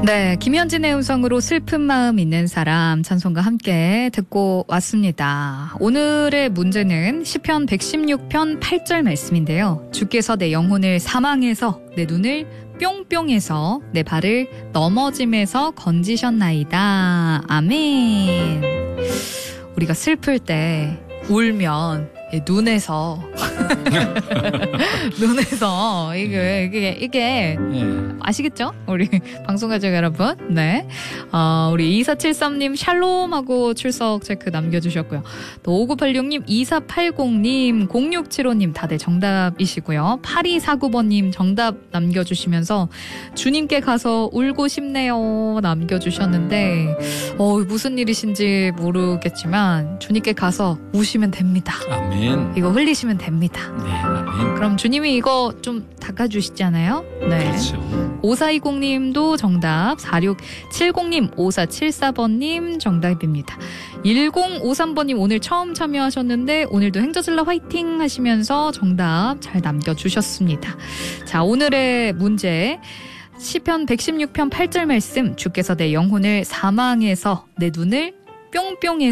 네, 김현진의 음성으로 슬픈 마음 있는 사람 찬송과 함께 듣고 왔습니다. 오늘의 문제는 시편 116편 8절 말씀인데요. 주께서 내 영혼을 사망에서 내 눈을 뿅뿅에서 내 발을 넘어짐에서 건지셨나이다. 아멘. 우리가 슬플 때 울면 눈에서 이게 아시겠죠? 우리 방송가족 여러분. 네. 우리 2473님 샬롬하고 출석 체크 남겨주셨고요. 또 5986님, 2480님, 0675님 다들 정답이시고요. 8249번님 정답 남겨주시면서 주님께 가서 울고 싶네요 남겨주셨는데 무슨 일이신지 모르겠지만 주님께 가서 우시면 됩니다. 아멘. 이거 흘리시면 됩니다. 네, 아멘. 그럼 주님이 이거 좀 닦아주시잖아요. 네. 그렇죠. 5420님도 정답, 4670님, 5474번님 정답입니다. 1053번님 오늘 처음 참여하셨는데 오늘도 행저질러 화이팅 하시면서 정답 잘 남겨주셨습니다. 자, 오늘의 문제 시편 116편 8절 말씀, 주께서 내 영혼을 사망에서 내 눈을 뿅뿅에서